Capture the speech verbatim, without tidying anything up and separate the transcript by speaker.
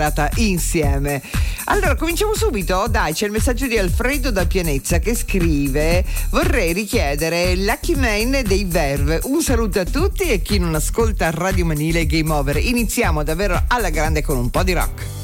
Speaker 1: insieme. Allora cominciamo subito, dai, c'è il messaggio di Alfredo da Pianezza che scrive: vorrei richiedere Lucky Man dei Verve. Un saluto a tutti e chi non ascolta Radio Manile Game Over. Iniziamo davvero alla grande con un po' di rock.